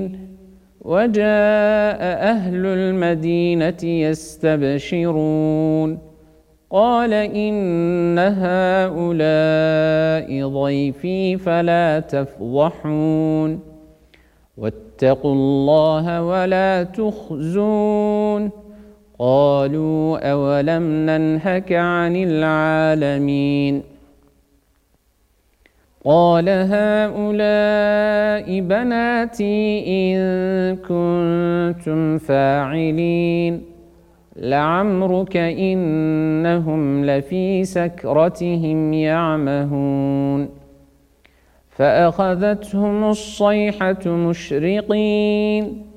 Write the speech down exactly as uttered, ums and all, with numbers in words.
وجاء أهل المدينة يستبشرون قال إن هؤلاء ضيفي فلا تفضحون واتقوا الله ولا تخزون قالوا أولم ننهك عن العالمين قال هؤلاء بناتي إن كنتم فاعلين لعمرك إنهم لفي سكرتهم يعمهون فأخذتهم الصيحة مشرقين